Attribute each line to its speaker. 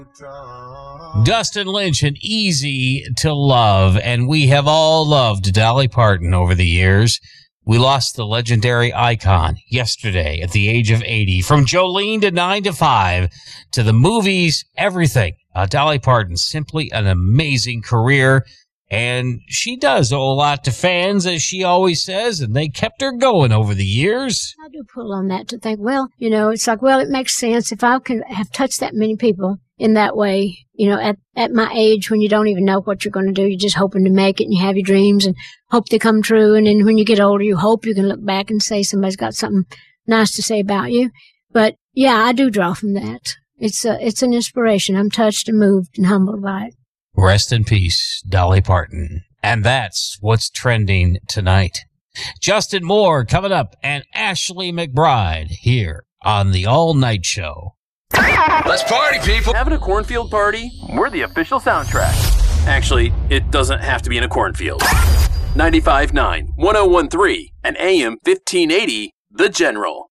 Speaker 1: Dustin Lynch and Easy to Love, and we have all loved Dolly Parton over the years. We lost the legendary icon yesterday at the age of 80. From Jolene to 9 to 5 to the movies, everything. Dolly Parton, simply an amazing career, and she does owe a lot to fans, as she always says, and they kept her going over the years.
Speaker 2: I do pull on that to think, well, it's like, well, it makes sense if I can have touched that many people in that way, at my age when you don't even know what you're going to do. You're just hoping to make it, and you have your dreams and hope they come true. And then when you get older, you hope you can look back and say somebody's got something nice to say about you. But yeah, I do draw from that. It's an inspiration. I'm touched and moved and humbled by it.
Speaker 1: Rest in peace, Dolly Parton. And that's what's trending tonight. Justin Moore coming up, and Ashley McBryde here on the All Night Show.
Speaker 3: Let's party, people.
Speaker 4: Having a cornfield party? We're the official soundtrack. Actually, it doesn't have to be in a cornfield. 95.9, 101.3, and AM 1580, The General.